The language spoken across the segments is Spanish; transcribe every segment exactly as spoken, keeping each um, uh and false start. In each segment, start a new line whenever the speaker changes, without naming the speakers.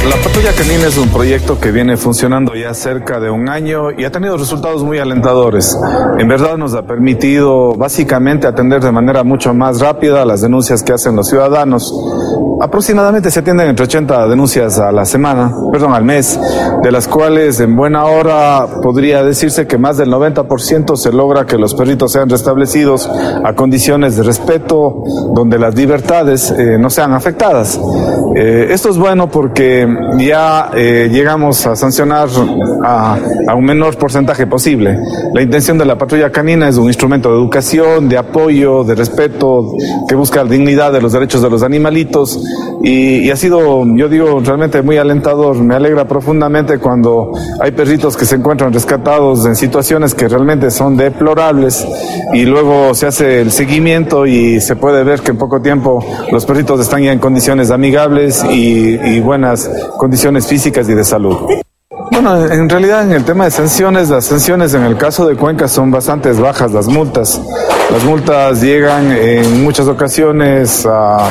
La Patrulla Canina es un proyecto que viene funcionando ya cerca de un año y ha tenido resultados muy alentadores. En verdad nos ha permitido básicamente atender de manera mucho más rápida las denuncias que hacen los ciudadanos. Aproximadamente se atienden entre ochenta denuncias a la semana, perdón, al mes, de las cuales en buena hora podría decirse que más del noventa por ciento se logra que los perritos sean restablecidos a condiciones de respeto, donde las libertades eh, no sean afectadas. Eh, esto es bueno porque ya eh, llegamos a sancionar a, a un menor porcentaje posible. La intención de la Patrulla Canina es un instrumento de educación, de apoyo, de respeto, que busca la dignidad de los derechos de los animalitos. Y, y ha sido, yo digo, realmente muy alentador. Me alegra profundamente cuando hay perritos que se encuentran rescatados en situaciones que realmente son deplorables y luego se hace el seguimiento y se puede ver que en poco tiempo los perritos están ya en condiciones amigables y, y buenas condiciones físicas y de salud. Bueno, en realidad en el tema de sanciones, las sanciones en el caso de Cuenca son bastante bajas, las multas. Las multas llegan en muchas ocasiones a...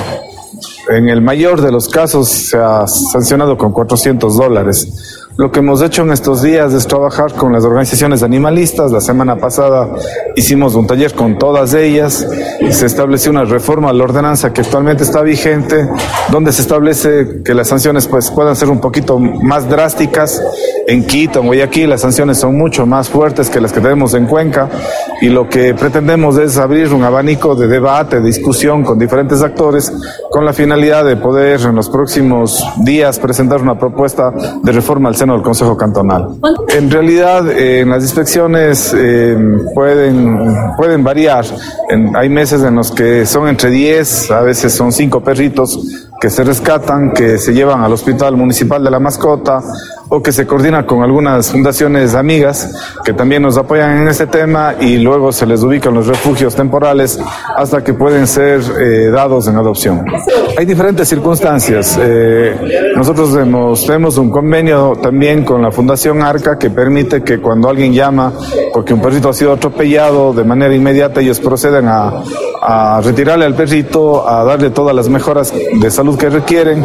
En el mayor de los casos se ha sancionado con cuatrocientos dólares. Lo que hemos hecho en estos días es trabajar con las organizaciones animalistas. La semana pasada hicimos un taller con todas ellas y se estableció una reforma a la ordenanza que actualmente está vigente, donde se establece que las sanciones pues puedan ser un poquito más drásticas. En Quito, en Guayaquil, las sanciones son mucho más fuertes que las que tenemos en Cuenca y lo que pretendemos es abrir un abanico de debate, de discusión con diferentes actores con la finalidad de poder en los próximos días presentar una propuesta de reforma al seno del Consejo Cantonal. En realidad, eh, en las inspecciones eh, pueden, pueden variar. En, hay meses en los que son entre diez, a veces son cinco perritos que se rescatan, que se llevan al Hospital Municipal de la Mascota o que se coordina con algunas fundaciones amigas que también nos apoyan en este tema y luego se les ubican los refugios temporales hasta que pueden ser eh, dados en adopción. Hay diferentes circunstancias. Eh, nosotros hemos, tenemos un convenio también con la Fundación Arca que permite que cuando alguien llama porque un perrito ha sido atropellado, de manera inmediata ellos proceden a, a retirarle al perrito, a darle todas las mejoras de salud que requieren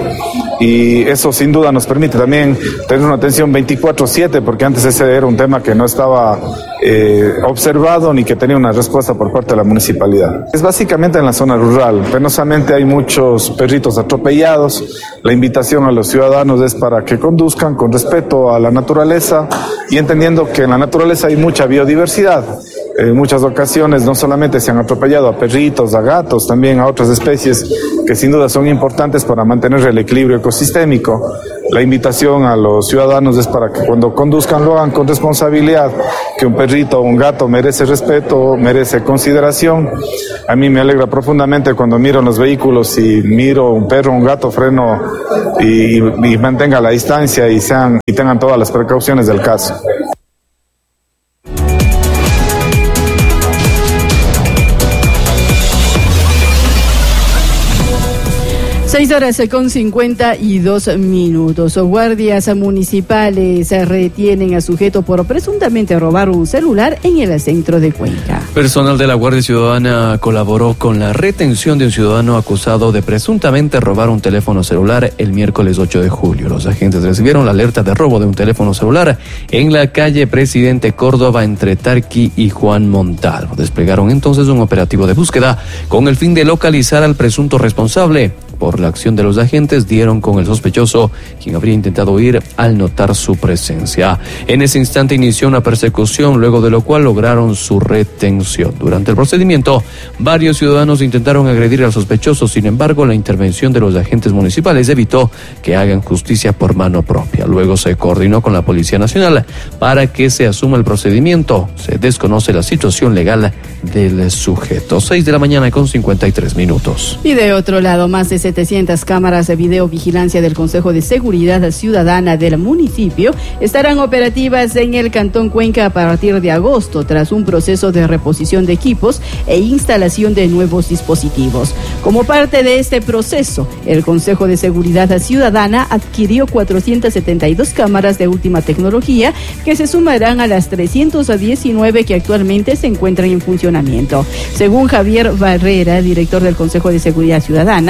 y eso sin duda nos permite también tener una atención veinticuatro siete porque antes ese era un tema que no estaba eh, observado ni que tenía una respuesta por parte de la municipalidad. Es básicamente en la zona rural. Penosamente hay muchos perritos atropellados. La invitación a los ciudadanos es para que conduzcan con respeto a la naturaleza y entendiendo que en la naturaleza hay mucha biodiversidad. En muchas ocasiones no solamente se han atropellado a perritos, a gatos, también a otras especies que sin duda son importantes para mantener el equilibrio ecosistémico. La invitación a los ciudadanos es para que cuando conduzcan lo hagan con responsabilidad, que un perrito o un gato merece respeto, merece consideración. A mí me alegra profundamente cuando miro los vehículos y miro un perro o un gato, freno y, y mantenga la distancia y, sean, y tengan todas las precauciones del caso.
Seis horas con cincuenta y dos minutos. Guardias municipales retienen a sujeto por presuntamente robar un celular en el centro de Cuenca.
Personal de la Guardia Ciudadana colaboró con la retención de un ciudadano acusado de presuntamente robar un teléfono celular el miércoles ocho de julio. Los agentes recibieron la alerta de robo de un teléfono celular en la calle Presidente Córdoba entre Tarqui y Juan Montalvo. Desplegaron entonces un operativo de búsqueda con el fin de localizar al presunto responsable. Por la acción de los agentes dieron con el sospechoso, quien habría intentado huir al notar su presencia. En ese instante inició una persecución, luego de lo cual lograron su retención. Durante el procedimiento, varios ciudadanos intentaron agredir al sospechoso, sin embargo, la intervención de los agentes municipales evitó que hagan justicia por mano propia. Luego se coordinó con la Policía Nacional para que se asuma el procedimiento. Se desconoce la situación legal del sujeto. Seis de la mañana con cincuenta y tres minutos.
Y de otro lado, más de setecientas cámaras de videovigilancia del Consejo de Seguridad Ciudadana del municipio estarán operativas en el Cantón Cuenca a partir de agosto, tras un proceso de reposición de equipos e instalación de nuevos dispositivos. Como parte de este proceso, el Consejo de Seguridad Ciudadana adquirió cuatrocientas setenta y dos cámaras de última tecnología que se sumarán a las trescientas diecinueve que actualmente se encuentran en funcionamiento. Según Javier Barrera, director del Consejo de Seguridad Ciudadana, se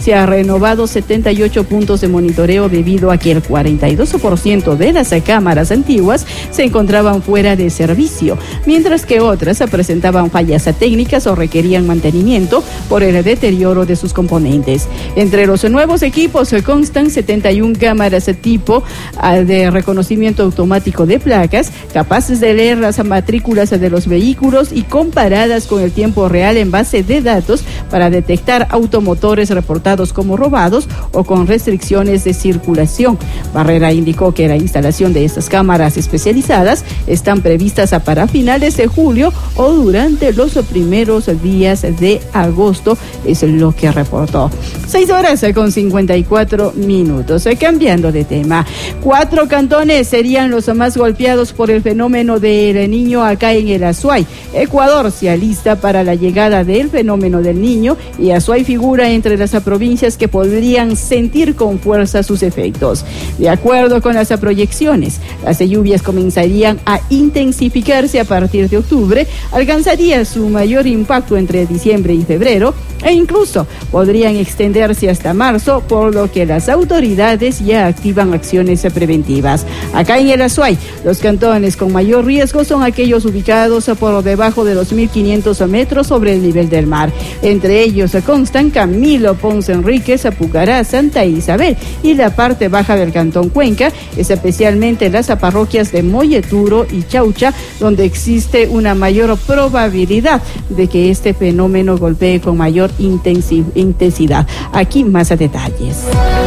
se ha renovado setenta y ocho puntos de monitoreo debido a que el cuarenta y dos por ciento de las cámaras antiguas se encontraban fuera de servicio, mientras que otras presentaban fallas técnicas o requerían mantenimiento por el deterioro de sus componentes. Entre los nuevos equipos constan setenta y una cámaras tipo de reconocimiento automático de placas, capaces de leer las matrículas de los vehículos y comparadas con el tiempo real en base de datos para detectar automotores reportados como robados o con restricciones de circulación. Barrera indicó que la instalación de estas cámaras especializadas están previstas para finales de julio o durante los primeros días de agosto, es lo que reportó. Seis horas con cincuenta y cuatro minutos. Cambiando de tema, cuatro cantones serían los más golpeados por el fenómeno del Niño acá en el Azuay. Ecuador se alista para la llegada del fenómeno del Niño y Azuay figura entre las provincias que podrían sentir con fuerza sus efectos. De acuerdo con las proyecciones, las lluvias comenzarían a intensificarse a partir de octubre, alcanzaría su mayor impacto entre diciembre y febrero e incluso podrían extenderse hasta marzo, por lo que las autoridades ya activan acciones preventivas. Acá en el Azuay, los cantones con mayor riesgo son aquellos ubicados por debajo de los mil quinientos metros sobre el nivel del mar. Entre ellos constan Camilo, Ponce Enríquez, Apucará, Santa Isabel y la parte baja del cantón Cuenca, especialmente las parroquias de Molleturo y Chaucha, donde existe una mayor probabilidad de que este fenómeno golpee con mayor intensidad. Aquí más detalles.